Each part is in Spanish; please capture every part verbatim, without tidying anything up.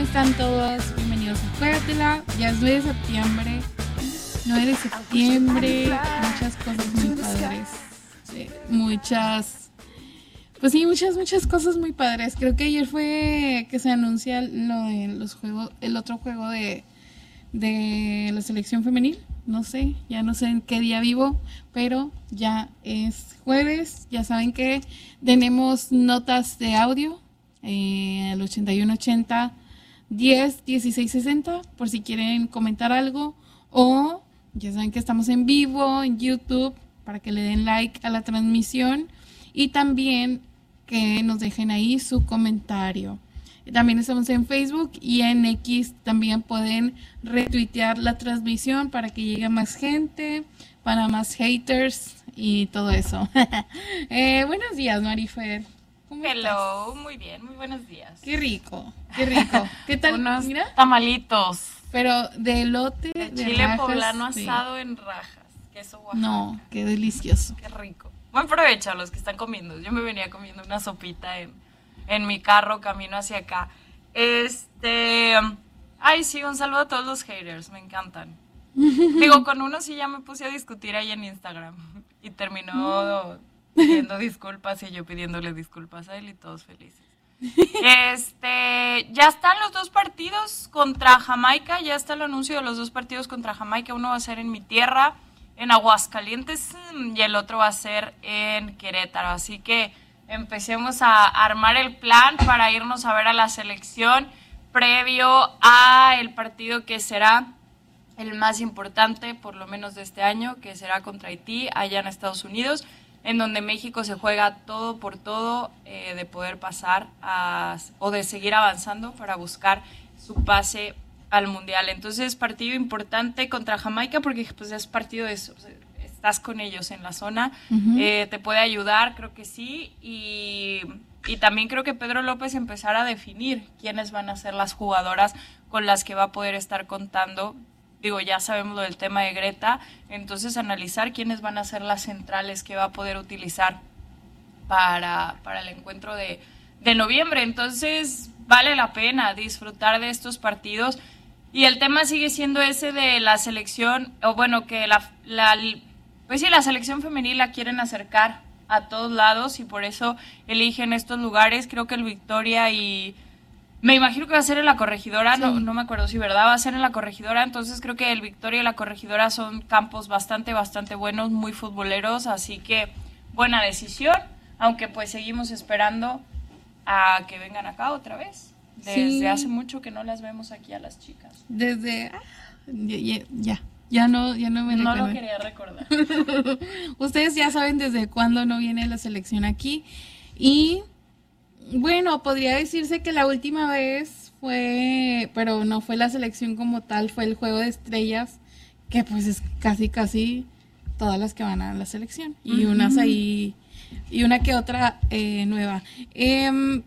están todos? Bienvenidos a Juégatela. Ya es nueve de septiembre. nueve de septiembre. Muchas cosas muy padres. Eh, muchas. Pues sí, muchas, muchas cosas muy padres. Creo que ayer fue que se anuncia lo de los juegos, el otro juego de, de la selección femenil. No sé, ya no sé en qué día vivo, pero ya es jueves. Ya saben que tenemos notas de audio. Eh, al ochenta y uno ochenta diez dieciséis sesenta por si quieren comentar algo, o ya saben que estamos en vivo en YouTube para que le den like a la transmisión y también que nos dejen ahí su comentario. También estamos en Facebook y en X. También pueden retuitear la transmisión para que llegue más gente, para más haters y todo eso. eh, buenos días, Marifer. ¿Cómo Hello, estás? Muy bien, muy buenos días. Qué rico, qué rico. ¿Qué tal? Unos Mira, tamalitos. Pero de elote, de, de chile rajas, poblano sí. asado en rajas, queso Oaxaca. No, qué delicioso. Qué rico. Buen provecho a los que están comiendo. Yo me venía comiendo una sopita en, en mi carro camino hacia acá. Este, ay sí, un saludo a todos los haters, me encantan. Digo, con uno sí ya me puse a discutir ahí en Instagram y terminó pidiendo disculpas y yo pidiéndole disculpas a él y todos felices. Este, ya están los dos partidos contra Jamaica, ya está el anuncio de los dos partidos contra Jamaica. Uno va a ser en mi tierra, en Aguascalientes, y el otro va a ser en Querétaro. Así que empecemos a armar el plan para irnos a ver a la selección previo a el partido que será el más importante, por lo menos de este año, que será contra Haití, allá en Estados Unidos, en donde México se juega todo por todo eh, de poder pasar a, o de seguir avanzando para buscar su pase al Mundial. Entonces, partido importante contra Jamaica porque pues es partido de eso, o sea, estás con ellos en la zona, uh-huh. eh, te puede ayudar, creo que sí, y, y también creo que Pedro López empezará a definir quiénes van a ser las jugadoras con las que va a poder estar contando. Digo, ya sabemos lo del tema de Greta, entonces analizar quiénes van a ser las centrales que va a poder utilizar para, para el encuentro de, de noviembre. Entonces, vale la pena disfrutar de estos partidos. Y el tema sigue siendo ese de la selección, o bueno, que la, la, pues sí, la selección femenil la quieren acercar a todos lados y por eso eligen estos lugares. Creo que el Victoria y... Me imagino que va a ser en la Corregidora, sí. no, no me acuerdo si verdad va a ser en la Corregidora, entonces creo que el Victoria y la Corregidora son campos bastante, bastante buenos, muy futboleros, así que buena decisión, aunque pues seguimos esperando a que vengan acá otra vez. Desde sí. hace mucho que no las vemos aquí a las chicas. Desde... Ya, ya, ya no, ya no me No recuerdo. lo quería recordar. Ustedes ya saben desde cuándo no viene la selección aquí y... Bueno, podría decirse que la última vez fue, pero no fue la selección como tal, fue el Juego de Estrellas, que pues es casi, casi todas las que van a la selección, y uh-huh. unas ahí, y una que otra eh, nueva. Eh,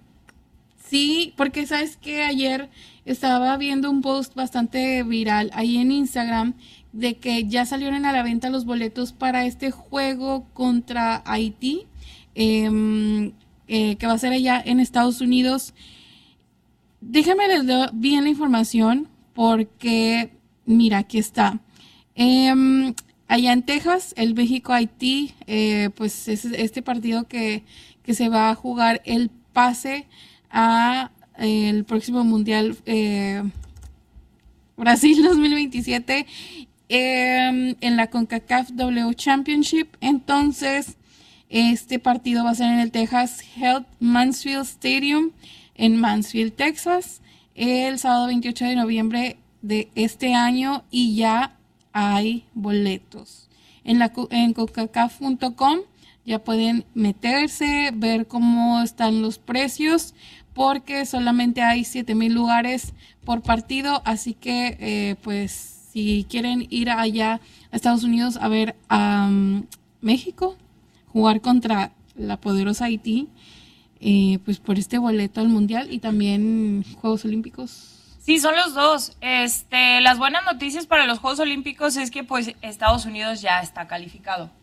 sí, porque sabes que ayer estaba viendo un post bastante viral ahí en Instagram, de que ya salieron a la venta los boletos para este juego contra Haití, eh, Eh, que va a ser allá en Estados Unidos. Déjenme les doy bien la información porque, mira, aquí está. Eh, allá en Texas, el México-Haití, eh, pues es este partido que, que se va a jugar el pase a eh, el próximo Mundial eh, Brasil dos mil veintisiete eh, en la CONCACAF W Championship. Entonces, este partido va a ser en el Texas Health Mansfield Stadium en Mansfield, Texas, el sábado veintiocho de noviembre de este año y ya hay boletos. En la en concacaf punto com ya pueden meterse, ver cómo están los precios, porque solamente hay siete mil lugares por partido, así que eh, pues si quieren ir allá a Estados Unidos a ver a um, México jugar contra la poderosa Haití, eh, pues por este boleto al Mundial y también Juegos Olímpicos. Sí, son los dos. Este, las buenas noticias para los Juegos Olímpicos es que pues Estados Unidos ya está calificado.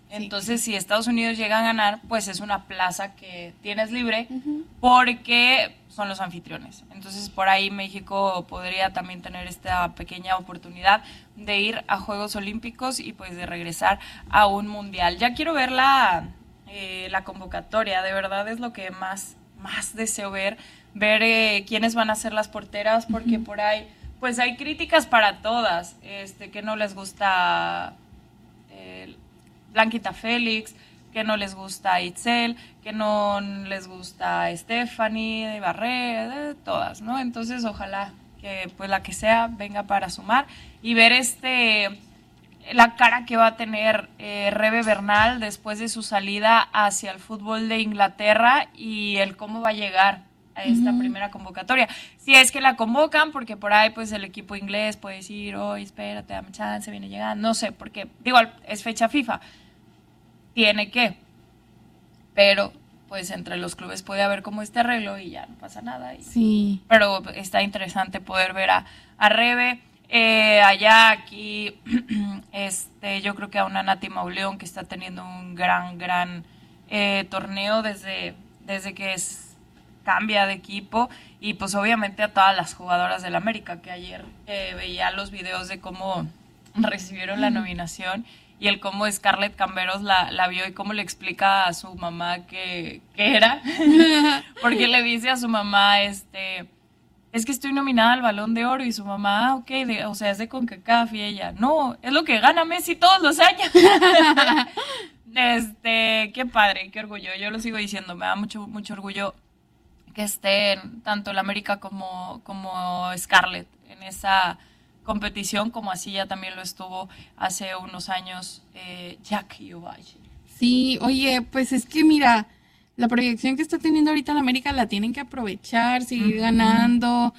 Entonces, si Estados Unidos llega a ganar, pues es una plaza que tienes libre uh-huh. porque son los anfitriones. Entonces, por ahí México podría también tener esta pequeña oportunidad de ir a Juegos Olímpicos y pues de regresar a un mundial. Ya quiero ver la, eh, la convocatoria, de verdad es lo que más, más deseo ver, ver eh, quiénes van a ser las porteras, porque uh-huh. por ahí pues hay críticas para todas, este, que no les gusta eh, Blanquita Félix, que no les gusta Itzel, que no les gusta Stephanie, Barré, todas, ¿no? Entonces, ojalá que pues la que sea venga para sumar y ver este la cara que va a tener eh, Rebe Bernal después de su salida hacia el fútbol de Inglaterra y el cómo va a llegar a esta uh-huh. primera convocatoria. Si es que la convocan, porque por ahí pues el equipo inglés puede decir, oye, espérate, dame chance, viene llegando, no sé, porque igual es fecha FIFA, tiene que, pero pues entre los clubes puede haber como este arreglo y ya no pasa nada. Y, sí. Pero está interesante poder ver a, a Rebe, eh, allá, aquí, este, yo creo que a una Nati Mauleón que está teniendo un gran, gran eh, torneo desde, desde que es cambia de equipo, y pues obviamente a todas las jugadoras del América, que ayer eh, veía los videos de cómo recibieron la nominación y el cómo Scarlett Camberos la, la vio y cómo le explica a su mamá que, que era, porque le dice a su mamá, este, es que estoy nominada al Balón de Oro, y su mamá, ah, ok, de, o sea, es de CONCACAF, y ella, no, es lo que gana Messi todos los años. Este, qué padre, qué orgullo, yo lo sigo diciendo, me da mucho, mucho orgullo que estén tanto la América como, como Scarlett en esa competición, como así ya también lo estuvo hace unos años eh, Jackie Ovalle. Sí, oye, pues es que mira, la proyección que está teniendo ahorita la América la tienen que aprovechar, seguir uh-huh. ganando,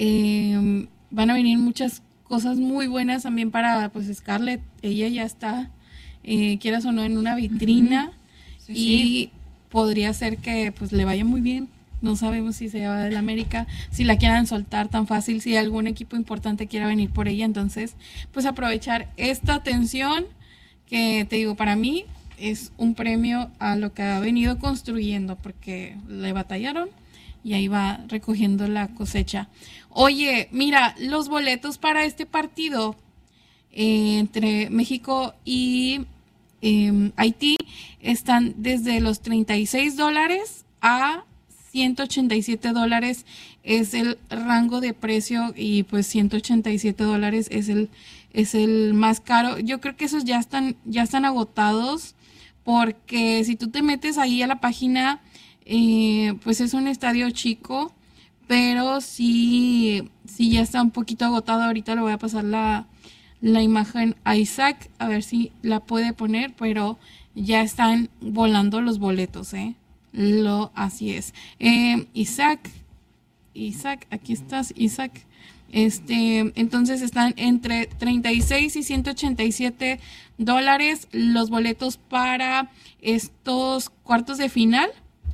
eh, van a venir muchas cosas muy buenas también para pues Scarlett, ella ya está, eh, quieras o no, en una vitrina uh-huh. sí, y sí. podría ser que pues le vaya muy bien. No sabemos si se va del América, si la quieran soltar tan fácil, si algún equipo importante quiera venir por ella. Entonces, pues aprovechar esta atención que, te digo, para mí es un premio a lo que ha venido construyendo, porque le batallaron y ahí va recogiendo la cosecha. Oye, mira, los boletos para este partido eh, entre México y eh, Haití están desde los treinta y seis dólares a ciento ochenta y siete dólares es el rango de precio, y pues ciento ochenta y siete dólares es el es el más caro. Yo creo que esos ya están ya están agotados, porque si tú te metes ahí a la página, eh, pues es un estadio chico, pero sí, sí ya está un poquito agotado. Ahorita le voy a pasar la, la imagen a Isaac, a ver si la puede poner, pero ya están volando los boletos, ¿eh? Lo, así es. Eh, Isaac, Isaac, aquí estás, Isaac. Este, entonces están entre treinta y seis y ciento ochenta y siete dólares los boletos para estos cuartos de final.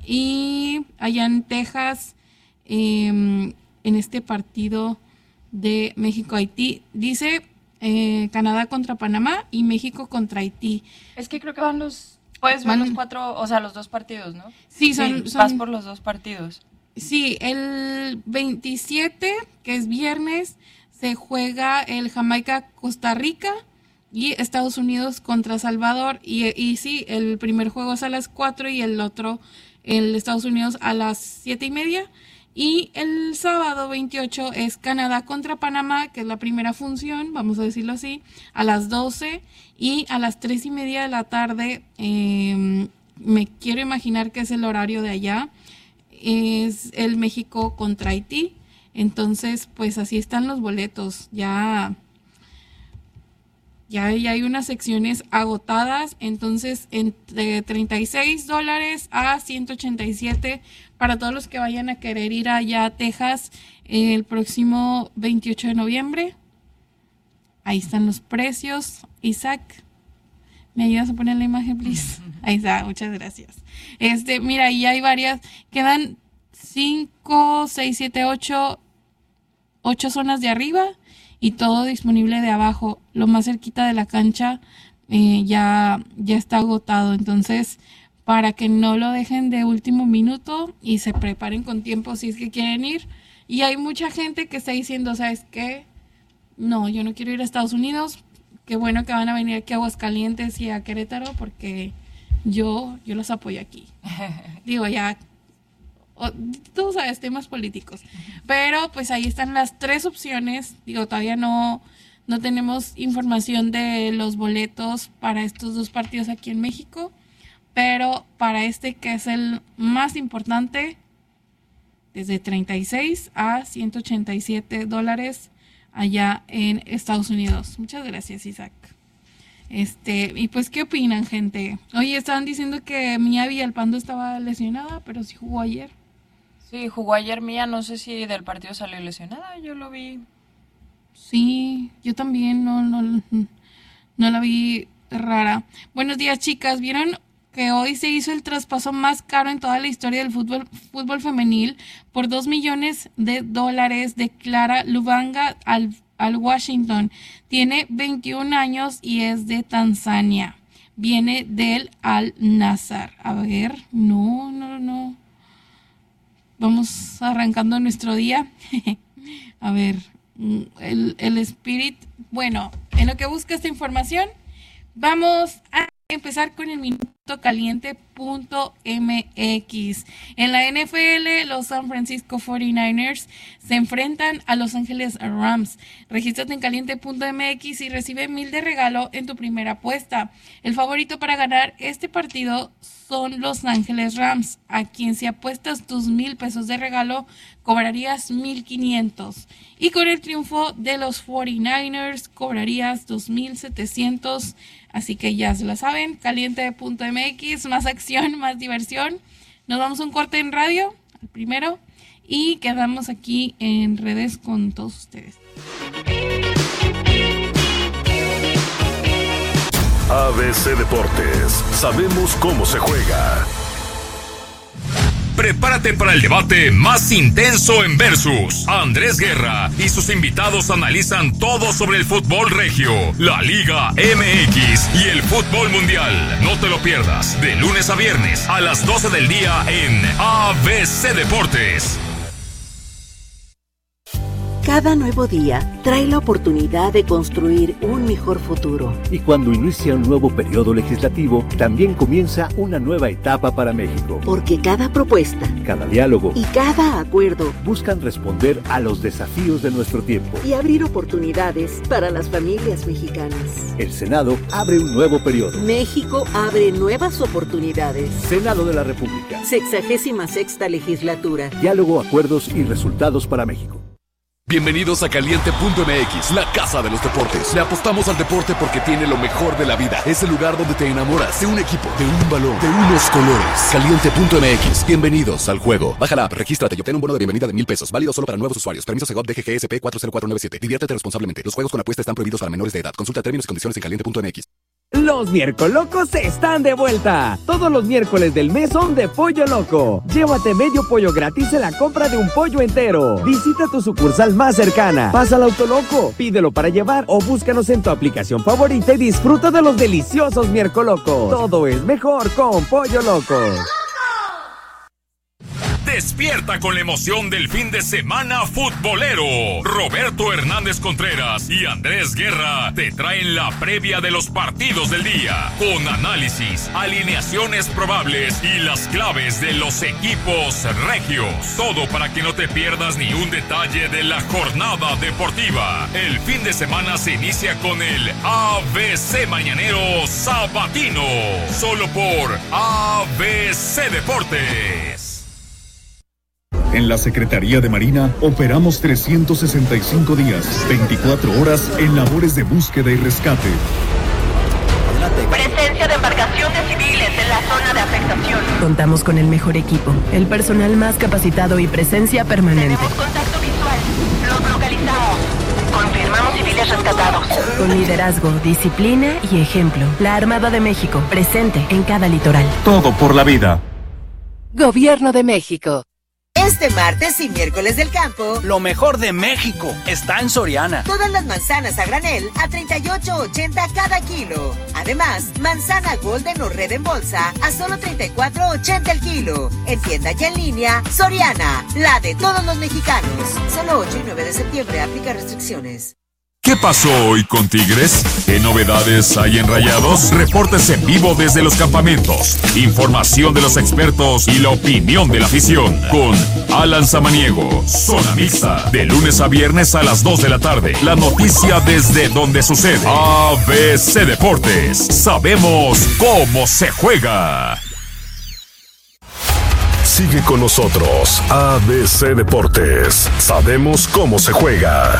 Y allá en Texas, eh, en este partido de México-Haití, dice eh, Canadá contra Panamá y México contra Haití. Es que creo que van los... Puedes ver los cuatro, o sea, los dos partidos, ¿no? Sí, son, sí, son... vas por los dos partidos. Sí, el veintisiete, que es viernes, se juega el Jamaica-Costa Rica y Estados Unidos contra Salvador. Y, y sí, el primer juego es a las cuatro y el otro, el Estados Unidos, a las siete y media. Y el sábado veintiocho es Canadá contra Panamá, que es la primera función, vamos a decirlo así, a las doce, y a las tres y media de la tarde, eh, me quiero imaginar que es el horario de allá, es el México contra Haití. Entonces, pues así están los boletos, ya... Ya, ya hay unas secciones agotadas, entonces entre treinta y seis dólares a ciento ochenta y siete para todos los que vayan a querer ir allá a Texas el próximo veintiocho de noviembre. Ahí están los precios. Isaac, ¿me ayudas a poner la imagen, please? Ahí está, muchas gracias. Este, mira, ahí hay varias, quedan cinco, seis, siete, ocho, ocho zonas de arriba y todo disponible de abajo. Lo más cerquita de la cancha eh, ya, ya está agotado. Entonces, para que no lo dejen de último minuto y se preparen con tiempo si es que quieren ir. Y hay mucha gente que está diciendo, ¿sabes qué? No, yo no quiero ir a Estados Unidos. Qué bueno que van a venir aquí a Aguascalientes y a Querétaro porque yo, yo los apoyo aquí. Digo, ya, o, tú sabes, temas políticos. Pero pues ahí están las tres opciones. Digo, todavía no, no tenemos información de los boletos para estos dos partidos aquí en México. Pero para este, que es el más importante, desde treinta y seis a ciento ochenta y siete dólares allá en Estados Unidos. Muchas gracias, Isaac. Este, y pues, ¿qué opinan, gente? Oye, estaban diciendo que Mía Villalpando estaba lesionada, pero sí jugó ayer. Sí, jugó ayer Mía, no sé si del partido salió lesionada, yo lo vi. Sí, yo también no, no, no la vi rara. Buenos días, chicas. ¿Vieron que hoy se hizo el traspaso más caro en toda la historia del fútbol, fútbol femenil por dos millones de dólares de Clara Lubanga al, al Washington? Tiene veintiún años y es de Tanzania. Viene del Al Nassr. A ver, no, no, no. Vamos arrancando nuestro día. A ver, el, el Spirit. Bueno, en lo que busca esta información, vamos a empezar con el minuto caliente punto m x. En la N F L, los San Francisco cuarenta y nueve ers se enfrentan a Los Ángeles Rams. Regístrate en caliente punto m x y recibe mil de regalo en tu primera apuesta. El favorito para ganar este partido son Los Ángeles Rams, a quien si apuestas tus mil pesos de regalo, cobrarías mil quinientos. Y con el triunfo de los cuarenta y nueve ers, cobrarías dos mil setecientos. Así que ya se la saben, caliente punto m x, más acción, más diversión. Nos vamos a un corte en radio, al primero, y quedamos aquí en redes con todos ustedes. A B C Deportes, sabemos cómo se juega. Prepárate para el debate más intenso en Versus. Andrés Guerra y sus invitados analizan todo sobre el fútbol regio, la Liga M X y el fútbol mundial. No te lo pierdas, de lunes a viernes a las doce del día en A B C Deportes. Cada nuevo día trae la oportunidad de construir un mejor futuro. Y cuando inicia un nuevo periodo legislativo, también comienza una nueva etapa para México. Porque cada propuesta, cada diálogo y cada acuerdo buscan responder a los desafíos de nuestro tiempo y abrir oportunidades para las familias mexicanas. El Senado abre un nuevo periodo. México abre nuevas oportunidades. Senado de la República. Sexagésima sexta legislatura. Diálogo, acuerdos y resultados para México. Bienvenidos a caliente punto m x, la casa de los deportes. Le apostamos al deporte porque tiene lo mejor de la vida. Es el lugar donde te enamoras de un equipo, de un balón, de unos colores. caliente punto m x, bienvenidos al juego. Baja la app, regístrate y obtén un bono de bienvenida de mil pesos. Válido solo para nuevos usuarios. Permiso Segov D G G S P cuatro cero cuatro nueve siete. Diviértete responsablemente. Los juegos con apuesta están prohibidos para menores de edad. Consulta términos y condiciones en caliente punto m x. Los Miércolocos están de vuelta. Todos los miércoles del mes son de Pollo Loco. Llévate medio pollo gratis en la compra de un pollo entero. Visita tu sucursal más cercana. Pasa al Autoloco, pídelo para llevar o búscanos en tu aplicación favorita y disfruta de los deliciosos Miércolocos. Todo es mejor con Pollo Loco. Despierta con la emoción del fin de semana futbolero. Roberto Hernández Contreras y Andrés Guerra te traen la previa de los partidos del día, con análisis, alineaciones probables y las claves de los equipos regios. Todo para que no te pierdas ni un detalle de la jornada deportiva. El fin de semana se inicia con el A B C Mañanero Sabatino, solo por A B C Deportes. En la Secretaría de Marina operamos trescientos sesenta y cinco días, veinticuatro horas en labores de búsqueda y rescate. Presencia de embarcaciones civiles en la zona de afectación. Contamos con el mejor equipo, el personal más capacitado y presencia permanente. Tenemos contacto visual. Los localizamos. Confirmamos civiles rescatados. Con liderazgo, disciplina y ejemplo. La Armada de México, presente en cada litoral. Todo por la vida. Gobierno de México. Este martes y miércoles del campo, lo mejor de México está en Soriana. Todas las manzanas a granel a treinta y ocho ochenta cada kilo. Además, manzana Golden o Red en bolsa a solo treinta y cuatro ochenta el kilo. En tienda y en línea, Soriana, la de todos los mexicanos. Solo ocho y nueve de septiembre, aplica restricciones. ¿Qué pasó hoy con Tigres? ¿Qué novedades hay en Rayados? Reportes en vivo desde los campamentos, información de los expertos y la opinión de la afición. Con Alan Samaniego, Zona Mixta, de lunes a viernes a las dos de la tarde. La noticia desde donde sucede. A B C Deportes, sabemos cómo se juega. Sigue con nosotros, A B C Deportes, sabemos cómo se juega.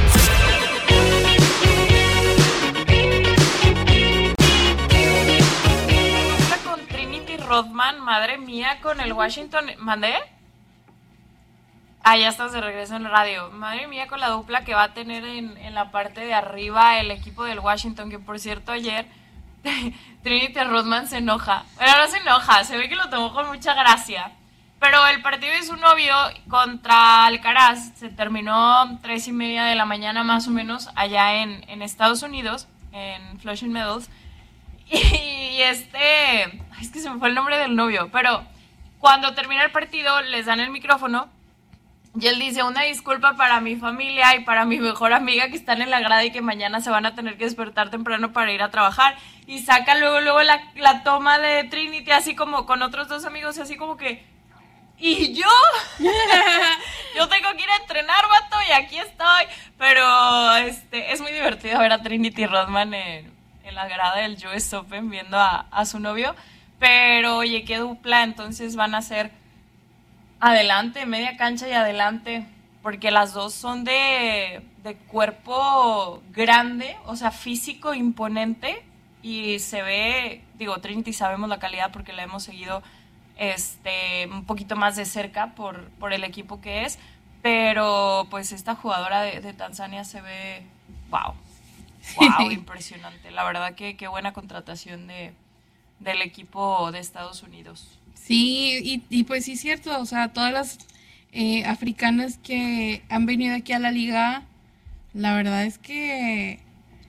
Rodman, madre mía, con el Washington. ¿Mandé? Ah, ya estás de regreso en el radio. Madre mía, con la dupla que va a tener en, en la parte de arriba el equipo del Washington, que por cierto ayer Trinity Rodman se enoja. Bueno, no se enoja, se ve que lo tomó con mucha gracia. Pero el partido de su novio contra Alcaraz se terminó tres y media de la mañana más o menos allá en, en Estados Unidos, en Flushing Meadows. Y este, es que se me fue el nombre del novio, pero cuando termina el partido les dan el micrófono y él dice: una disculpa para mi familia y para mi mejor amiga que están en la grada y que mañana se van a tener que despertar temprano para ir a trabajar. Y saca luego, luego la, la toma de Trinity así como con otros dos amigos, así como que, ¿y yo? Yo tengo que ir a entrenar, vato, y aquí estoy. Pero este es muy divertido ver a Trinity Rodman en en la grada del U S Open viendo a, a su novio, pero oye, qué dupla, entonces van a ser adelante, media cancha y adelante, porque las dos son de, de cuerpo grande, o sea, físico imponente, y se ve, digo, Trinity sabemos la calidad porque la hemos seguido este un poquito más de cerca por, por el equipo que es, pero pues esta jugadora de, de Tanzania se ve, wow. Wow, impresionante. La verdad que qué buena contratación de del equipo de Estados Unidos. Sí, y, y pues sí es cierto, o sea, todas las eh, africanas que han venido aquí a la liga, la verdad es que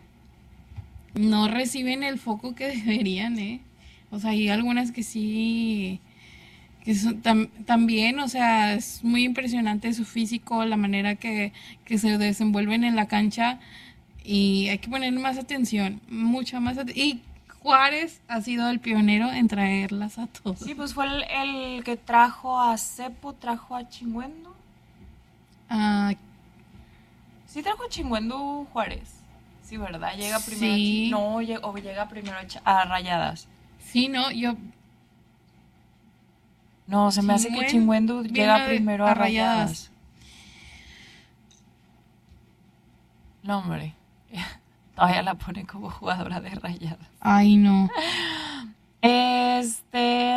no reciben el foco que deberían, ¿eh? O sea, hay algunas que sí, que son tam, también, o sea, es muy impresionante su físico, la manera que, que se desenvuelven en la cancha. Y hay que ponerle más atención, mucha más atención. Y Juárez ha sido el pionero en traerlas a todos. Sí, pues fue el, el que trajo a Cepo, trajo a Chingüendo. Ah, sí, trajo a Chingüendo Juárez. Sí, ¿verdad? Llega primero sí. a, no, llega, o llega primero a, a Rayadas. Sí, no, yo... No, se me hace que Chingüendo llega primero a, a Rayadas. Rayadas. No, hombre. Todavía la pone como jugadora de Rayadas. Ay, no. Este...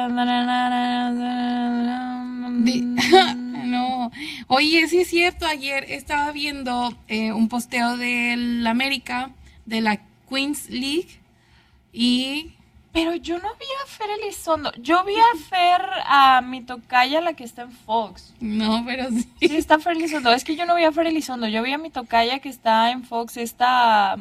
No. Oye, sí es cierto, ayer estaba viendo eh, un posteo del América, de la Queens League, y... Pero yo no vi a Fer Elizondo. Yo vi a Fer, a mi tocaya, la que está en Fox. No, pero sí. Sí, está Fer Elizondo. Es que yo no vi a Fer Elizondo. Yo vi a mi tocaya que está en Fox. Está...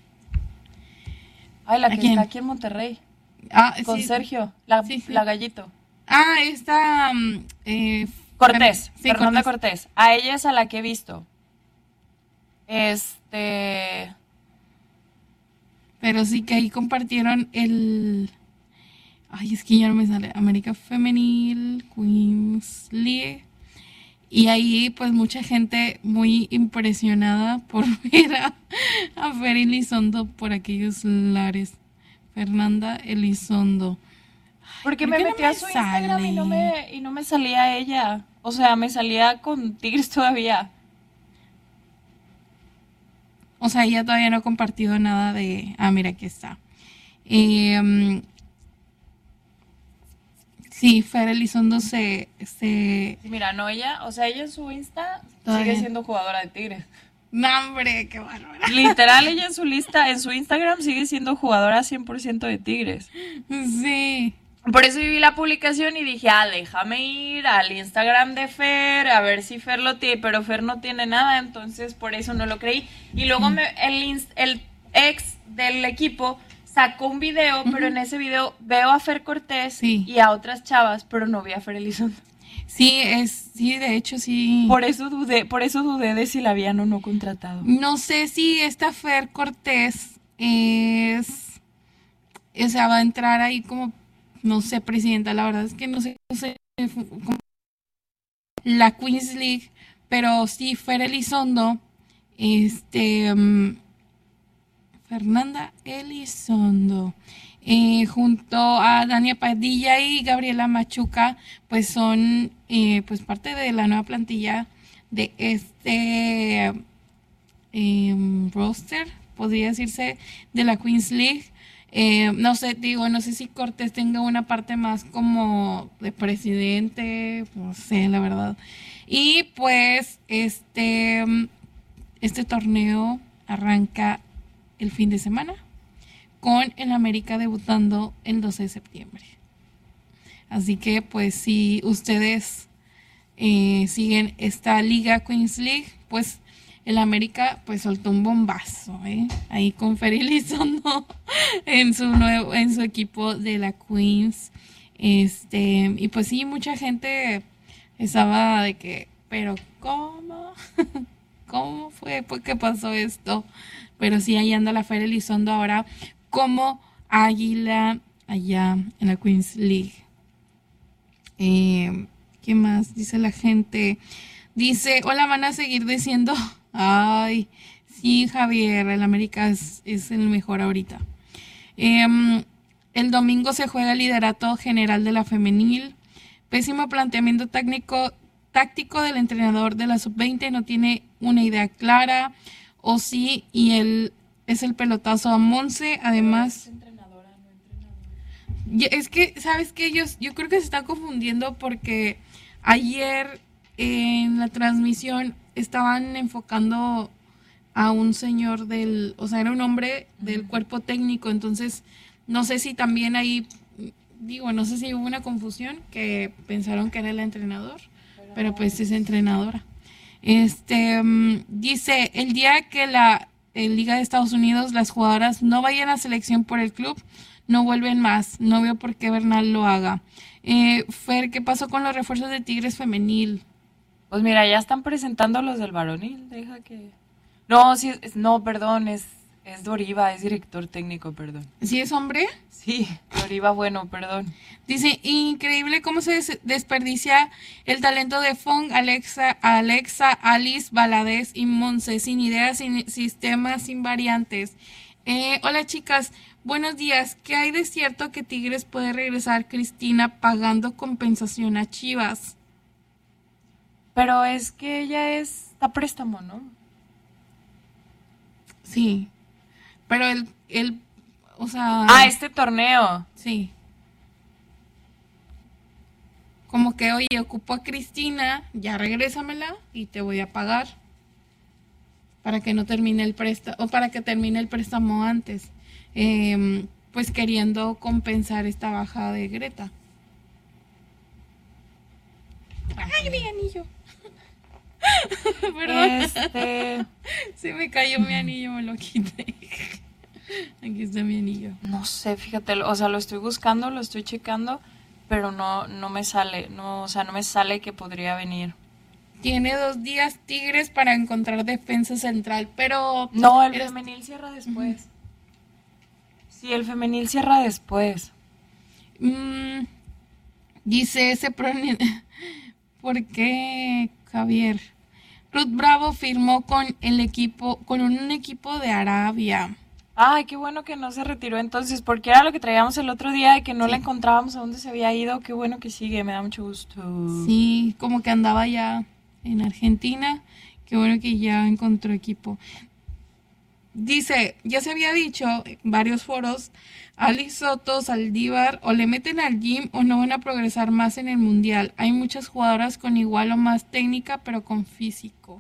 Ay, la que quién? está aquí en Monterrey. Ah, con sí. Sergio, la, sí, sí. la Gallito. Ah, está... Eh, Cortés, sí, Fernanda Cortés. Cortés. A ella es a la que he visto. Este... Pero sí que ahí compartieron el... Ay, es que ya no me sale. América Femenil, Queens League. Y ahí, pues, mucha gente muy impresionada por ver a, a Fer Elizondo por aquellos lares. Fernanda Elizondo. Porque me metí no a su sale? Instagram y no, me, y no me salía ella. O sea, me salía con Tigres todavía. O sea, ella todavía no ha compartido nada de... Ah, mira, aquí está. Eh, sí, Fer Elizondo se... se... Mira, no, ella... O sea, ella en su Insta todavía sigue siendo jugadora de Tigres. No, hombre, qué bárbara. Literal, ella en su lista, en su Instagram sigue siendo jugadora cien por ciento de Tigres. Sí. Por eso yo vi la publicación y dije, ah, déjame ir al Instagram de Fer, a ver si Fer lo tiene, pero Fer no tiene nada, entonces por eso no lo creí. Y luego me, el, el ex del equipo sacó un video, uh-huh. pero en ese video veo a Fer Cortés sí. y a otras chavas, pero no vi a Fer Elizondo. Sí, es, sí, de hecho sí. Por eso dudé, por eso dudé de si la habían o no contratado. No sé si esta Fer Cortés es, o sea, va a entrar ahí como, no sé, presidenta, la verdad es que no sé, no sé como la Queens League, pero sí, Fer Elizondo, este, um, Fernanda Elizondo, eh, junto a Dania Padilla y Gabriela Machuca, pues son eh, pues parte de la nueva plantilla de este eh, roster, podría decirse, de la Queens League. Eh, no sé, digo, no sé si Cortés tenga una parte más como de presidente, no sé, la verdad. Y pues este, este torneo arranca el fin de semana con el América debutando el doce de septiembre. Así que pues si ustedes eh, siguen esta liga Queens League, pues el América pues soltó un bombazo, ¿eh? Ahí con Fer Elizondo en su nuevo, en su equipo de la Queens. Este, y pues sí, mucha gente estaba de que, pero ¿cómo? ¿Cómo fue? ¿Por qué pasó esto? Pero sí, ahí anda la Fer Elizondo ahora como águila allá en la Queens League. Eh, ¿Qué más? Dice la gente. Dice, hola, van a seguir diciendo... Ay, sí, Javier, el América es, es el mejor ahorita. Eh, el domingo se juega el liderato general de la femenil. Pésimo planteamiento técnico, táctico del entrenador de la sub veinte, no tiene una idea clara, o sí, y él es el pelotazo a Monse, además... Es que, ¿sabes qué? Yo, yo creo que se está confundiendo porque ayer en la transmisión estaban enfocando a un señor del, o sea, era un hombre del cuerpo técnico, entonces no sé si también ahí, digo, no sé si hubo una confusión, que pensaron que era el entrenador, pero, pero pues es entrenadora. Este, um, dice, el día que la en Liga de Estados Unidos las jugadoras no vayan a selección por el club, no vuelven más, no veo por qué Bernal lo haga. Eh, Fer, ¿qué pasó con los refuerzos de Tigres femenil? Pues mira, ya están presentando los del varonil, deja que... No, sí, es, no, perdón, es, es Doriva, es director técnico, perdón. ¿Sí es hombre? Sí, Doriva, bueno, perdón. Dice, increíble cómo se des- desperdicia el talento de Fong, Alexa, Alexa, Alice, Valadez y Monse, sin ideas, sin sistemas, sin variantes. Eh, hola chicas, buenos días. ¿Qué hay de cierto que Tigres puede regresar Cristina pagando compensación a Chivas? Pero es que ella es a préstamo, ¿no? Sí, pero el, el, o sea... Ah, este torneo. Sí. Como que, oye, ocupo a Cristina, ya regrésamela y te voy a pagar para que no termine el préstamo, o para que termine el préstamo antes. Eh, pues queriendo compensar esta baja de Greta. ¡Ay, mi anillo! Perdón. Este... Se me cayó mi anillo, me lo quité. Aquí está mi anillo. No sé, fíjate, o sea, lo estoy buscando, lo estoy checando, pero no, no me sale, no, o sea, no me sale que podría venir. Tiene dos días Tigres para encontrar defensa central, pero... No, el eres... femenil cierra después. Uh-huh. Sí, el femenil cierra después. Mm, dice ese... Pronin... ¿Por qué, Javier? Ruth Bravo firmó con el equipo, con un equipo de Arabia. Ay, qué bueno que no se retiró entonces, porque era lo que traíamos el otro día de que no sí. la encontrábamos a dónde se había ido. Qué bueno que sigue, me da mucho gusto. Sí, como que andaba ya en Argentina. Qué bueno que ya encontró equipo. Dice, ya se había dicho en varios foros, Ali Soto, Saldívar, o le meten al gym o no van a progresar más en el mundial. Hay muchas jugadoras con igual o más técnica, pero con físico.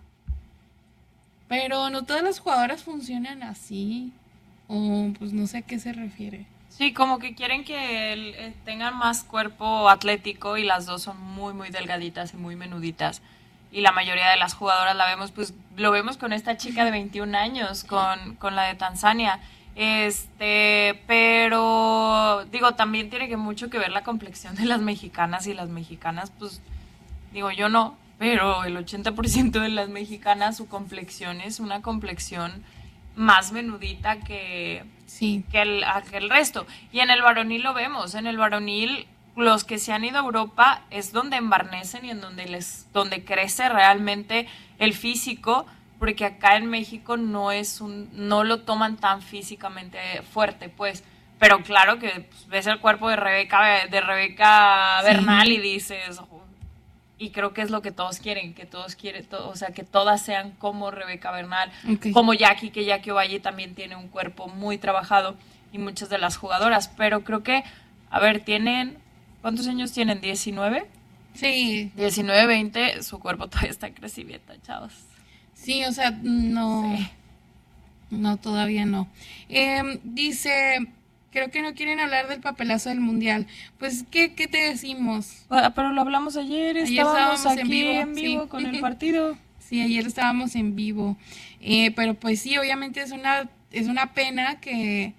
Pero no todas las jugadoras funcionan así. O pues no sé a qué se refiere. Sí, como que quieren que el, eh, tengan más cuerpo atlético y las dos son muy, muy delgaditas y muy menuditas. Y la mayoría de las jugadoras la vemos, pues lo vemos con esta chica de veintiún años, con, con la de Tanzania. Este, pero digo, también tiene que mucho que ver la complexión de las mexicanas y las mexicanas, pues digo, yo no, pero el ochenta por ciento de las mexicanas su complexión es una complexión más menudita que, sí. que, el, que el resto. Y en el varonil lo vemos, en el varonil los que se han ido a Europa es donde embarnecen y en donde les donde crece realmente el físico, porque acá en México no es un no lo toman tan físicamente fuerte, pues. Pero claro que pues, ves el cuerpo de Rebeca de Rebeca Bernal, sí. y dices, y creo que es lo que todos quieren, que todos quieren, to, o sea, que todas sean como Rebeca Bernal, okay. como Jackie, que Jackie Ovalle también tiene un cuerpo muy trabajado, y muchas de las jugadoras, pero creo que, a ver, tienen, ¿cuántos años tienen? ¿diecinueve? Sí. diecinueve, veinte, su cuerpo todavía está en crecimiento, chavos. Sí, o sea, no, sí. no, todavía no. Eh, dice... Creo que no quieren hablar del papelazo del Mundial. Pues, ¿qué, qué te decimos? Ah, pero lo hablamos ayer, ayer estábamos, estábamos aquí en vivo, en vivo sí. con el partido. Sí, ayer estábamos en vivo. Eh, pero pues sí, obviamente es una es una pena que,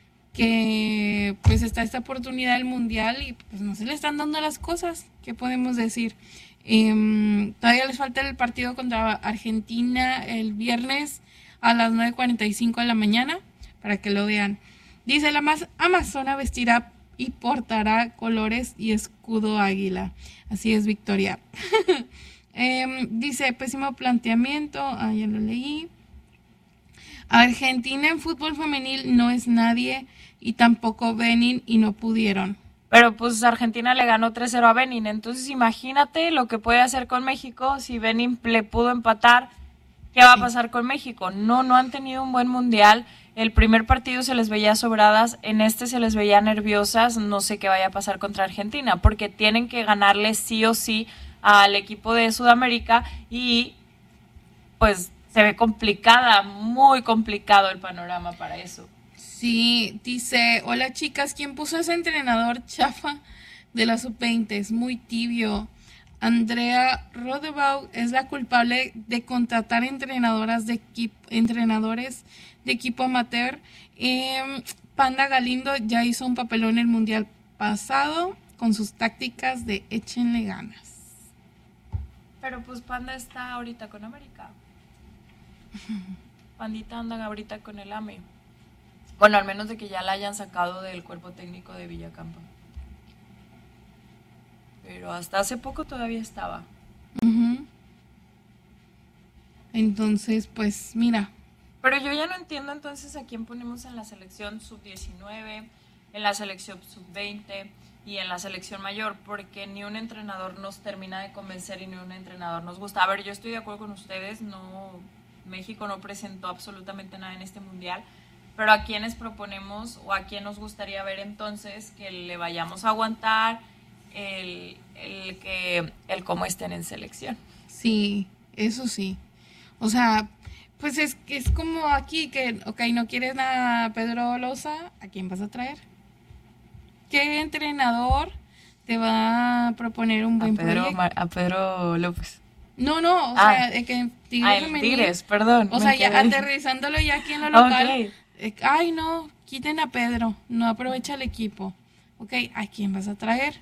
que pues está esta oportunidad del Mundial y pues no se le están dando las cosas. ¿Qué podemos decir? Eh, todavía les falta el partido contra Argentina el viernes a las nueve cuarenta y cinco de la mañana, para que lo vean. Dice, la más amazona vestirá y portará colores y escudo águila. Así es, Victoria. eh, dice, pésimo planteamiento. Ah, ya lo leí. Argentina en fútbol femenil no es nadie y tampoco Benin y no pudieron. Pero pues Argentina le ganó tres cero a Benin. Entonces imagínate lo que puede hacer con México si Benin le pudo empatar. ¿Qué va a pasar con México? No, no han tenido un buen mundial. El primer partido se les veía sobradas, en este se les veía nerviosas, no sé qué vaya a pasar contra Argentina, porque tienen que ganarle sí o sí al equipo de Sudamérica y pues se ve complicada, muy complicado el panorama para eso. Sí, dice, hola chicas, ¿quién puso ese entrenador chafa de la sub veinte? Es muy tibio. Andrea Rodebaugh es la culpable de contratar entrenadoras de equipo, entrenadores de equipo amateur. Eh, Panda Galindo ya hizo un papelón en el mundial pasado con sus tácticas de échenle ganas. Pero pues Panda está ahorita con América. Pandita anda ahorita con el A M E. Bueno, al menos de que ya la hayan sacado del cuerpo técnico de Villacampa. Pero hasta hace poco todavía estaba. Uh-huh. Entonces, pues, mira. Pero yo ya no entiendo entonces a quién ponemos en la selección sub diecinueve, en la selección sub veinte y en la selección mayor, porque ni un entrenador nos termina de convencer y ni un entrenador nos gusta. A ver, yo estoy de acuerdo con ustedes, no, México no presentó absolutamente nada en este mundial, pero a quiénes proponemos o a quién nos gustaría ver entonces que le vayamos a aguantar el, el que el cómo estén en selección. Sí, eso sí. O sea, pues es que es como aquí que, ok, no quieres a Pedro Loza, ¿a quién vas a traer? ¿Qué entrenador te va a proponer un buen a Pedro, proyecto? A Pedro López. No, no, o ah, sea, es que Tigres ah, femenil. Tigres, perdón. O sea, ya quedé. aterrizándolo ya aquí en lo local. Okay. Eh, ay, no, quiten a Pedro, no aprovecha el equipo. Ok, ¿a quién vas a traer?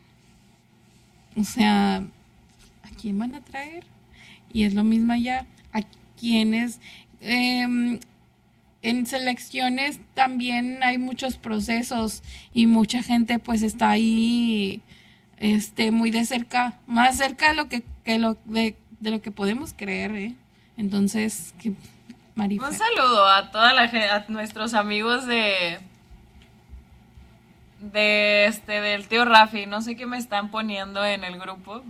O sea, ¿a quién van a traer? Y es lo mismo allá. ¿A quiénes? Eh, en selecciones también hay muchos procesos y mucha gente pues está ahí este muy de cerca, más cerca de lo que, que lo de, de lo que podemos creer, ¿eh? Entonces, que Marifer. Un saludo a toda la a nuestros amigos de de este del tío Rafi, no sé qué me están poniendo en el grupo.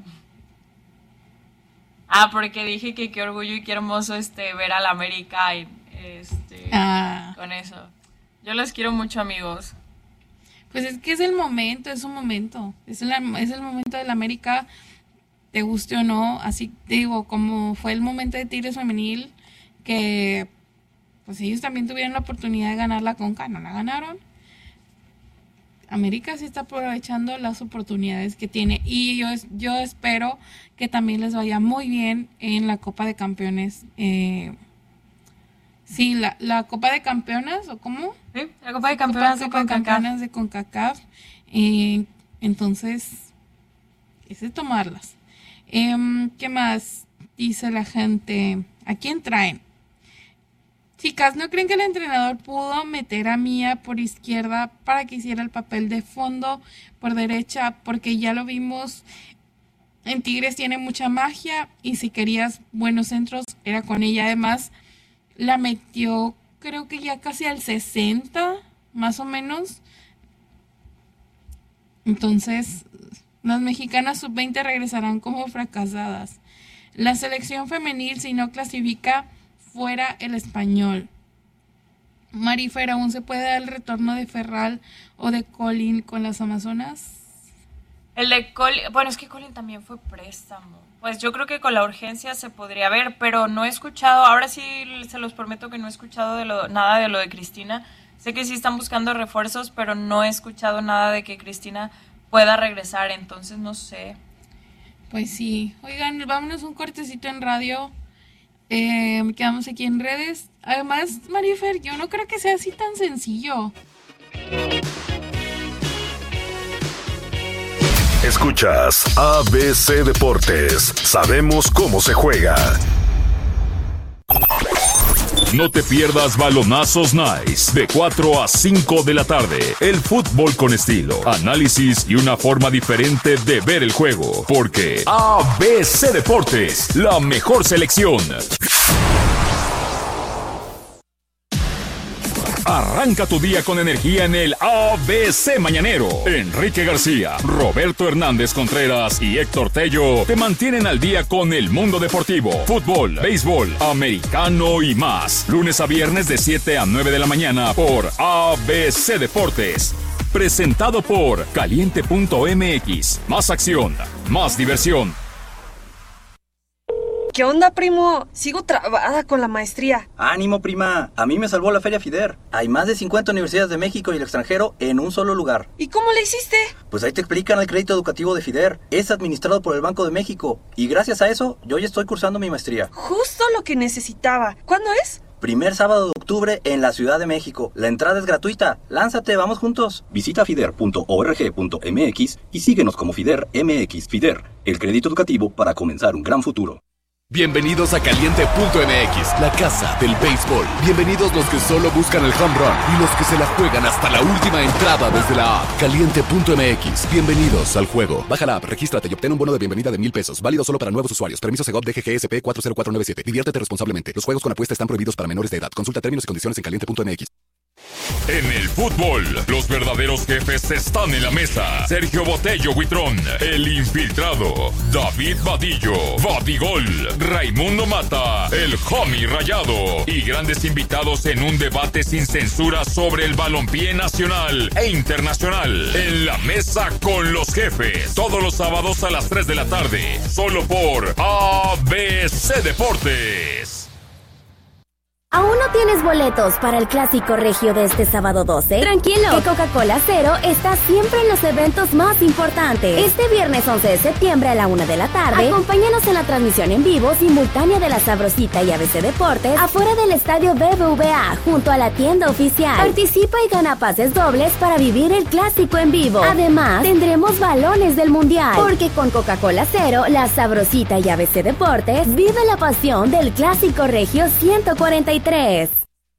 Ah, porque dije que qué orgullo y qué hermoso este ver a la América y, este ah. con eso. Yo los quiero mucho, amigos. Pues es que es el momento, es un momento. Es el, es el momento de la América, te guste o no. Así te digo, como fue el momento de Tigres femenil, que pues ellos también tuvieron la oportunidad de ganar la Conca, no la ganaron. América sí está aprovechando las oportunidades que tiene y yo, yo espero que también les vaya muy bien en la Copa de Campeones. Eh, sí, la, la Copa de Campeonas, ¿o cómo? Sí, la Copa de Campeonas, Copa, de, Copa de Campeonas de CONCACAF. Eh, entonces, es de tomarlas. Eh, ¿Qué más dice la gente? ¿A quién traen? Chicas, ¿no creen que el entrenador pudo meter a Mía por izquierda para que hiciera el papel de fondo por derecha? Porque ya lo vimos, en Tigres tiene mucha magia y si querías buenos centros era con ella. Además, la metió creo que ya casi al sesenta, más o menos. Entonces, las mexicanas sub veinte regresarán como fracasadas. La selección femenil, si no clasifica, fuera el Español. Marifer, ¿aún se puede dar el retorno de Ferral o de Colin con las Amazonas? El de Colin, bueno, es que Colin también fue préstamo. Pues yo creo que con la urgencia se podría ver, pero no he escuchado, ahora sí se los prometo que no he escuchado de lo, nada de lo de Cristina. Sé que sí están buscando refuerzos, pero no he escuchado nada de que Cristina pueda regresar, entonces no sé. Pues sí. Oigan, vámonos un cortecito en radio. Eh, quedamos aquí en redes. Además, Marifer, yo no creo que sea así tan sencillo. Escuchas A B C Deportes. Sabemos cómo se juega. No te pierdas Balonazos Nice de cuatro a cinco de la tarde. El fútbol con estilo, análisis y una forma diferente de ver el juego. Porque A B C Deportes, la mejor selección. Arranca tu día con energía en el A B C Mañanero. Enrique García, Roberto Hernández Contreras y Héctor Tello te mantienen al día con el mundo deportivo, fútbol, béisbol, americano y más. Lunes a viernes de siete a nueve de la mañana por A B C Deportes. Presentado por Caliente punto M X. Más acción, más diversión. ¿Qué onda, primo? Sigo trabada con la maestría. Ánimo, prima. A mí me salvó la Feria FIDER. Hay más de cincuenta universidades de México y el extranjero en un solo lugar. ¿Y cómo le hiciste? Pues ahí te explican el crédito educativo de FIDER. Es administrado por el Banco de México. Y gracias a eso, yo ya estoy cursando mi maestría. Justo lo que necesitaba. ¿Cuándo es? Primer sábado de octubre en la Ciudad de México. La entrada es gratuita. Lánzate, vamos juntos. Visita fider punto org punto m x y síguenos como FIDER M X. FIDER, el crédito educativo para comenzar un gran futuro. Bienvenidos a Caliente punto M X, la casa del béisbol. Bienvenidos los que solo buscan el home run y los que se la juegan hasta la última entrada desde la app. Caliente punto M X, bienvenidos al juego. Baja la app, regístrate y obtén un bono de bienvenida de mil pesos. Válido solo para nuevos usuarios. Permiso Segov D G G S P cuatro cero cuatro nueve siete. Diviértete responsablemente. Los juegos con apuesta están prohibidos para menores de edad. Consulta términos y condiciones en caliente punto m x. En el fútbol, los verdaderos jefes están en la mesa. Sergio Botello Huitrón, el infiltrado. David Vadillo, Vadigol. Raimundo Mata, el homie rayado. Y grandes invitados en un debate sin censura sobre el balompié nacional e internacional. En la mesa con los jefes. Todos los sábados a las tres de la tarde. Solo por A B C Deportes. ¿Aún no tienes boletos para el Clásico Regio de este sábado doce? Tranquilo, que Coca-Cola Cero está siempre en los eventos más importantes. Este viernes once de septiembre a la una de la tarde, acompáñanos en la transmisión en vivo simultánea de La Sabrosita y A B C Deportes afuera del estadio B B V A, junto a la tienda oficial. Participa y gana pases dobles para vivir el Clásico en vivo. Además, tendremos balones del Mundial, porque con Coca-Cola Cero, La Sabrosita y A B C Deportes, vive la pasión del Clásico Regio ciento cuarenta y tres.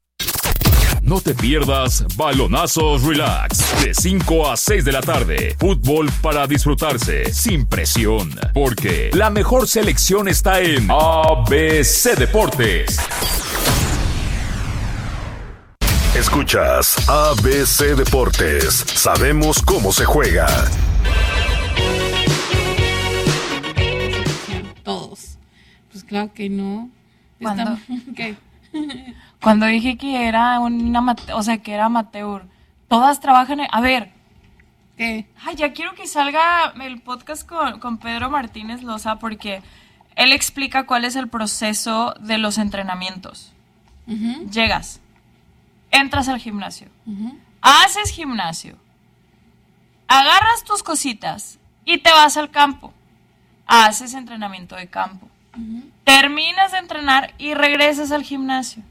No te pierdas Balonazos Relax de cinco a seis de la tarde. Fútbol para disfrutarse sin presión, porque la mejor selección está en A B C Deportes. Escuchas A B C Deportes. Sabemos cómo se juega. Todos. Pues claro que no. ¿Cuándo? ¿Qué? Cuando dije que era una, o sea, que era amateur, todas trabajan en, a ver, ¿qué? Ay, ya quiero que salga el podcast con, con Pedro Martínez Loza, porque él explica cuál es el proceso de los entrenamientos. Uh-huh. Llegas, entras al gimnasio, uh-huh. haces gimnasio, agarras tus cositas y te vas al campo. Haces entrenamiento de campo. Uh-huh. Terminas de entrenar y regresas al gimnasio.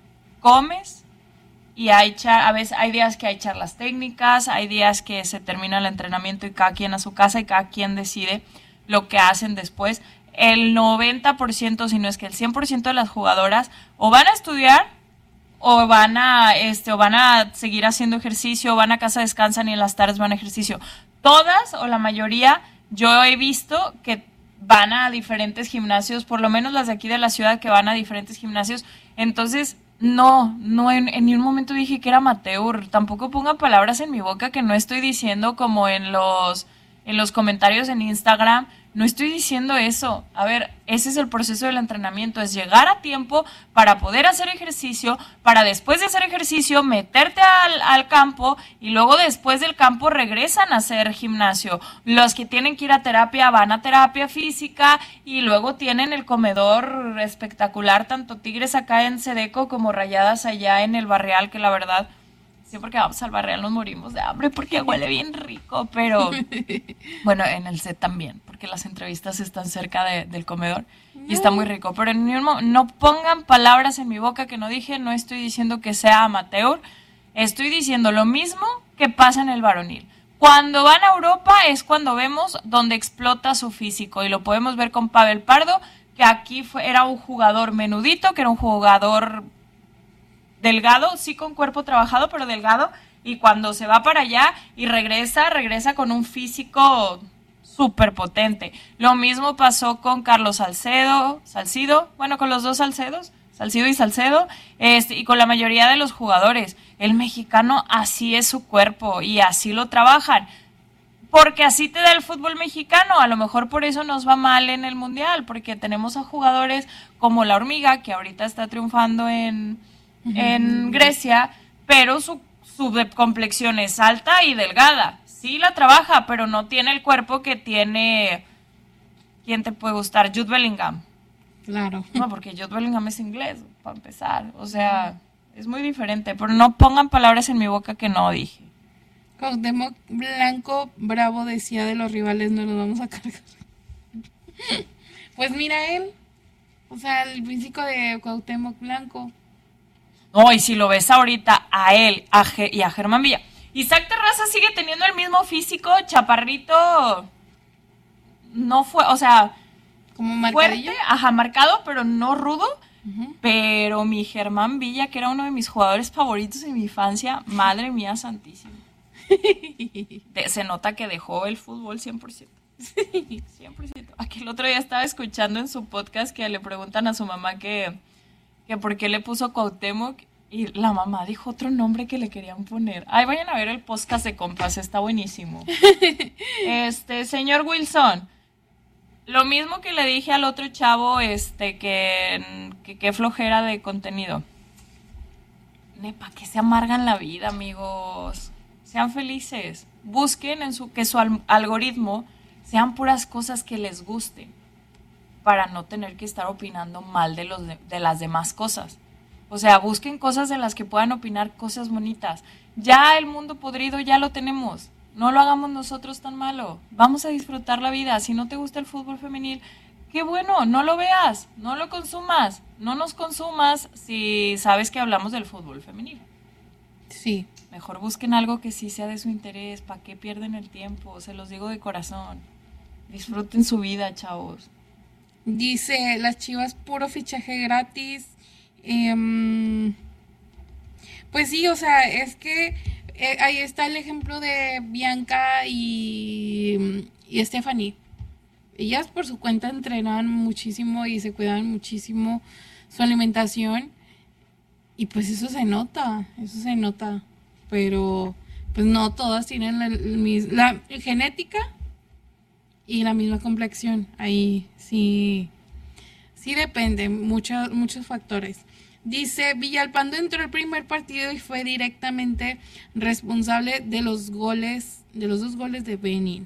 Comes y hay char- a veces hay días que hay charlas técnicas, hay días que se termina el entrenamiento y cada quien a su casa y cada quien decide lo que hacen después. El noventa por ciento, si no es que el cien por ciento de las jugadoras o van a estudiar o van a este o van a seguir haciendo ejercicio, o van a casa, descansan y en las tardes van a ejercicio. Todas o la mayoría yo he visto que van a diferentes gimnasios, por lo menos las de aquí de la ciudad que van a diferentes gimnasios. Entonces, no, no en, en ningún momento dije que era amateur. Tampoco pongan palabras en mi boca que no estoy diciendo como en los, en los comentarios en Instagram. No estoy diciendo eso. A ver, ese es el proceso del entrenamiento, es llegar a tiempo para poder hacer ejercicio, para después de hacer ejercicio meterte al, al campo y luego después del campo regresan a hacer gimnasio. Los que tienen que ir a terapia van a terapia física y luego tienen el comedor espectacular, tanto Tigres acá en Sedeco como Rayadas allá en el Barreal, que la verdad... Siempre que vamos al Barreal nos morimos de hambre porque huele bien rico, pero bueno, en el set también, porque las entrevistas están cerca de, del comedor y está muy rico. Pero en ningún momento, no pongan palabras en mi boca que no dije, no estoy diciendo que sea amateur, estoy diciendo lo mismo que pasa en el varonil. Cuando van a Europa es cuando vemos donde explota su físico y lo podemos ver con Pavel Pardo, que aquí fue, era un jugador menudito, que era un jugador... delgado, sí con cuerpo trabajado, pero delgado, y cuando se va para allá y regresa, regresa con un físico súper potente. Lo mismo pasó con Carlos Salcedo, Salcido, bueno, con los dos Salcedos, Salcido y Salcedo, este, y con la mayoría de los jugadores. El mexicano así es su cuerpo y así lo trabajan. Porque así te da el fútbol mexicano, a lo mejor por eso nos va mal en el Mundial, porque tenemos a jugadores como la Hormiga, que ahorita está triunfando en... en Grecia, pero su, su complexión es alta y delgada. Sí la trabaja, pero no tiene el cuerpo que tiene... ¿Quién te puede gustar? Jude Bellingham. Claro. No, porque Jude Bellingham es inglés, para empezar. O sea, es muy diferente, pero no pongan palabras en mi boca que no dije. Cuauhtémoc Blanco Bravo decía de los rivales, no los vamos a cargar. Pues mira él, o sea, el físico de Cuauhtémoc Blanco. No, y si lo ves ahorita a él a Ge- y a Germán Villa. Isaac Terraza sigue teniendo el mismo físico, chaparrito, no fue, o sea, como marcadillo, fuerte, ajá, marcado, pero no rudo. Uh-huh. Pero mi Germán Villa, que era uno de mis jugadores favoritos en mi infancia, madre mía santísima. De, se nota que dejó el fútbol cien por ciento. cien por ciento. Aquí el otro día estaba escuchando en su podcast que le preguntan a su mamá que... que por qué le puso Cuauhtémoc y la mamá dijo otro nombre que le querían poner. Ay, vayan a ver el podcast de compas, está buenísimo. Este, señor Wilson, lo mismo que le dije al otro chavo, este, que que, que flojera de contenido. Nepa, que se amargan la vida, amigos. Sean felices. Busquen en su que su al- algoritmo sean puras cosas que les gusten, para no tener que estar opinando mal de, los de, de las demás cosas. O sea, busquen cosas de las que puedan opinar cosas bonitas. Ya el mundo podrido ya lo tenemos. No lo hagamos nosotros tan malo. Vamos a disfrutar la vida. Si no te gusta el fútbol femenil, qué bueno, no lo veas, no lo consumas. No nos consumas si sabes que hablamos del fútbol femenil. Sí. Mejor busquen algo que sí sea de su interés. ¿Para qué pierden el tiempo? Se los digo de corazón. Disfruten su vida, chavos. Dice, las Chivas puro fichaje gratis. Eh, pues sí, o sea, es que eh, ahí está el ejemplo de Bianca y, y Stephanie. Ellas por su cuenta entrenaban muchísimo y se cuidaban muchísimo su alimentación. Y pues eso se nota, eso se nota. Pero pues no todas tienen la, la, la genética y la misma complexión. Ahí sí, sí depende, muchos, muchos factores. Dice, Villalpando entró el primer partido y fue directamente responsable de los goles, de los dos goles de Benin.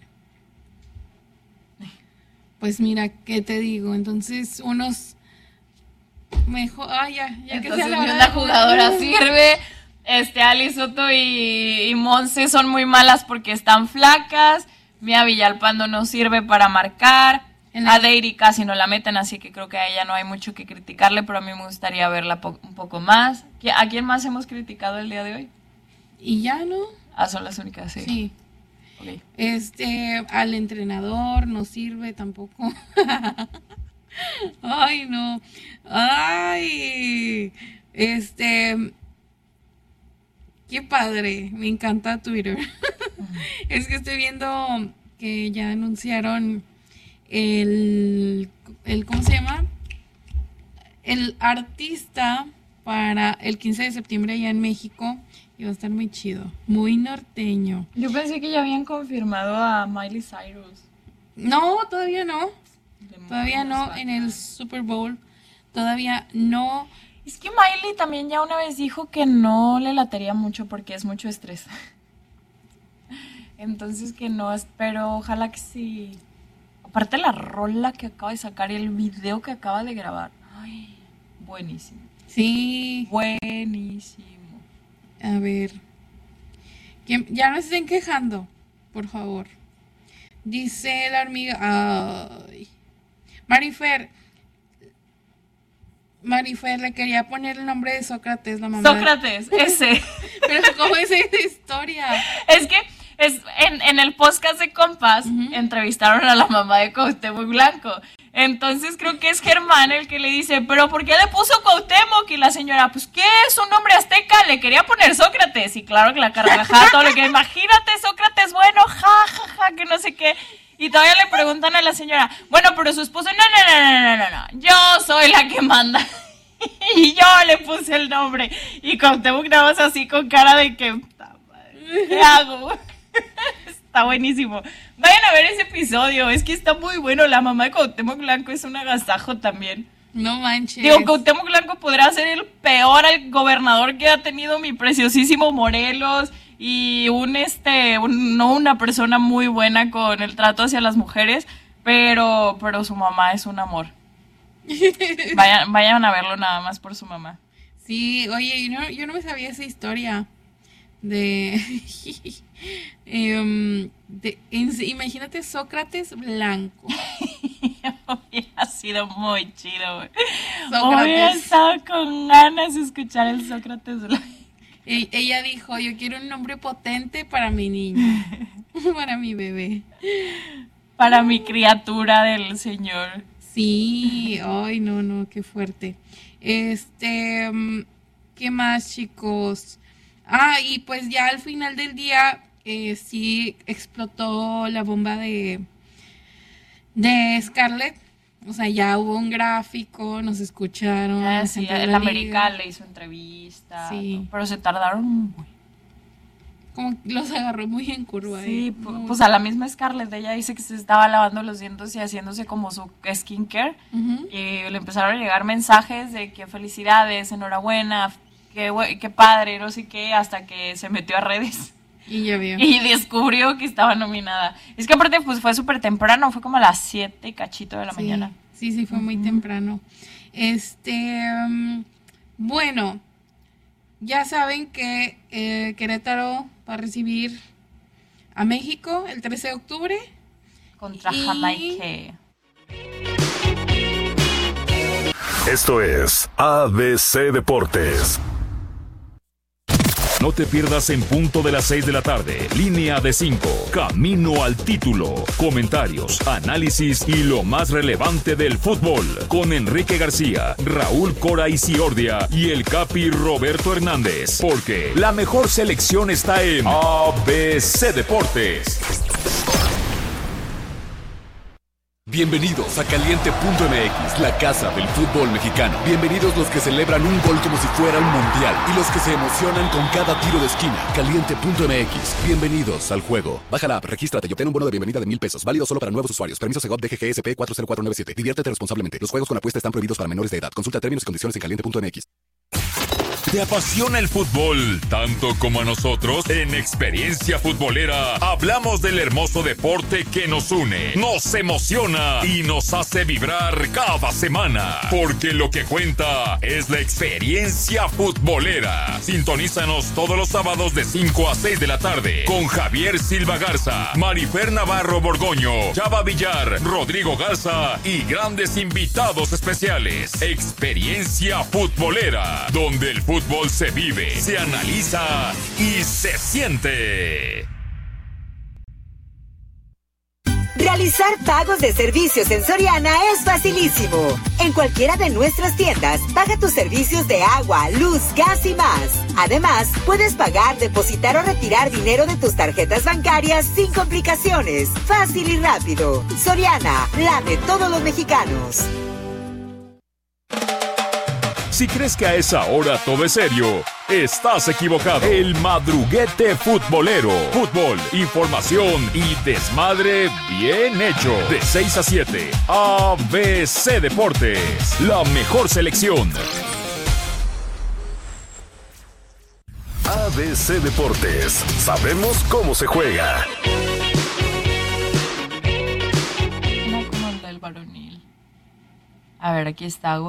Pues mira, ¿qué te digo? Entonces, unos mejor, ah, ya, ya Entonces, que sea la ni hora una de jugadora jugar. sirve. Este, Ali Soto y, y Monse son muy malas porque están flacas. Mia Villalpando no sirve para marcar. A Deiri casi no la meten, así que creo que a ella no hay mucho que criticarle, pero a mí me gustaría verla po- un poco más. ¿A quién más hemos criticado el día de hoy? Y ya, ¿no? Ah, son las únicas, sí. Sí. Okay. Este, al entrenador no sirve tampoco. Ay, no. Ay. Este, qué padre. Me encanta Twitter. Es que estoy viendo que ya anunciaron el, el, ¿cómo se llama? El artista para el quince de septiembre allá en México. Y va a estar muy chido, muy norteño. Yo pensé que ya habían confirmado a Miley Cyrus. No, todavía no. Todavía no, en el Super Bowl. Todavía no. Es que Miley también ya una vez dijo que no le latería mucho porque es mucho estrés. Entonces que no, pero ojalá que sí. Aparte la rola que acaba de sacar y el video que acaba de grabar. Ay, buenísimo. Sí. Buenísimo. A ver. Que ya no se estén quejando, por favor. Dice la hormiga. Ay. Marifer. Marifer le quería poner el nombre de Sócrates, la mamá. Sócrates, de... ese. Pero ¿cómo es esa historia? Es que es en, en el podcast de Compas uh-huh. entrevistaron a la mamá de Cuauhtémoc Blanco. Entonces creo que es Germán el que le dice, ¿pero por qué le puso Cuauhtémoc? Y la señora, pues ¿qué es un nombre azteca? Le quería poner Sócrates. Y claro que la carcajada, todo lo que imagínate, Sócrates, bueno, ja, ja, ja, que no sé qué. Y todavía le preguntan a la señora, bueno, pero su esposo, no, no, no, no, no, no, yo soy la que manda. Y yo le puse el nombre. Y Cuauhtémoc nada más así con cara de que, ¿qué hago? Está buenísimo. Vayan a ver ese episodio, es que está muy bueno. La mamá de Cuauhtémoc Blanco es un agasajo también. No manches. Digo, Cuauhtémoc Blanco podrá ser el peor gobernador que ha tenido mi preciosísimo Morelos. Y un este, un, no una persona muy buena con el trato hacia las mujeres, pero, pero su mamá es un amor. Vayan, vayan a verlo nada más por su mamá. Sí, oye, yo no, yo no me sabía esa historia de, um, de en, imagínate Sócrates Blanco. Ha sido muy chido, güey. Hubiera estado con ganas de escuchar el Sócrates Blanco. Ella dijo, yo quiero un nombre potente para mi niño, para mi bebé. Para mi criatura del Señor. Sí, ay, no, no, qué fuerte. Este, ¿qué más, chicos? Ah, y pues ya al final del día, eh, sí explotó la bomba de, de Scarlett. O sea, ya hubo un gráfico, nos escucharon. Ah, sí, el América le hizo entrevista. Sí. Todo, pero se tardaron muy. Como los agarró muy en curva. Sí, eh. pues, pues a la misma Scarlett, ella dice que se estaba lavando los dientes y haciéndose como su skincare. Uh-huh. Y le empezaron a llegar mensajes de que felicidades, enhorabuena, que, que padre, no sé qué, hasta que se metió a redes. Y ya vio. Y descubrió que estaba nominada. Es que aparte pues fue súper temprano, fue como a las siete y cachito de la sí, mañana. Sí, sí, fue uh-huh. muy temprano. Este, um, bueno, ya saben que eh, Querétaro va a recibir a México el trece de octubre. Contra y... Jamaica. Esto es A B C Deportes. No te pierdas en punto de las seis de la tarde. Línea de cinco. Camino al título. Comentarios, análisis y lo más relevante del fútbol. Con Enrique García, Raúl Cora Isiordia y el Capi Roberto Hernández. Porque la mejor selección está en A B C Deportes. Bienvenidos a Caliente punto M X, la casa del fútbol mexicano. Bienvenidos los que celebran un gol como si fuera un mundial y los que se emocionan con cada tiro de esquina. Caliente punto M X, bienvenidos al juego. Baja la app, regístrate y obtén un bono de bienvenida de mil pesos, válido solo para nuevos usuarios. Permiso Segov D G G S P cuatro cero cuatro nueve siete. Diviértete responsablemente. Los juegos con apuesta están prohibidos para menores de edad. Consulta términos y condiciones en caliente punto M X. ¿Te apasiona el fútbol tanto como a nosotros? En Experiencia Futbolera hablamos del hermoso deporte que nos une, nos emociona y nos hace vibrar cada semana. Porque lo que cuenta es la experiencia futbolera. Sintonízanos todos los sábados de cinco a seis de la tarde con Javier Silva Garza, Marifer Navarro Borgoño, Chava Villar, Rodrigo Garza y grandes invitados especiales. Experiencia Futbolera, donde el fútbol se vive, se analiza y se siente. Realizar pagos de servicios en Soriana es facilísimo. En cualquiera de nuestras tiendas, paga tus servicios de agua, luz, gas y más. Además, puedes pagar, depositar o retirar dinero de tus tarjetas bancarias sin complicaciones. Fácil y rápido. Soriana, la de todos los mexicanos. Si crees que a esa hora todo es serio, estás equivocado. El Madruguete Futbolero. Fútbol, información y desmadre bien hecho. De seis a siete, A B C Deportes. La mejor selección. A B C Deportes. Sabemos cómo se juega. No como el del varonil. A ver, aquí está.